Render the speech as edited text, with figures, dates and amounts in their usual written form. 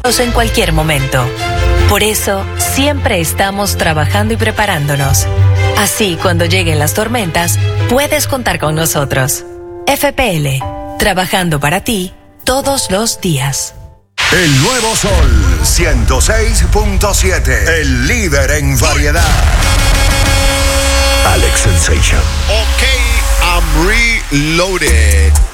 en cualquier momento. Por eso, siempre estamos trabajando y preparándonos. Así, cuando lleguen las tormentas, puedes contar con nosotros. FPL, trabajando para ti todos los días. El nuevo Sol 106.7, el líder en variedad. Alex Sensation. Ok, I'm reloaded.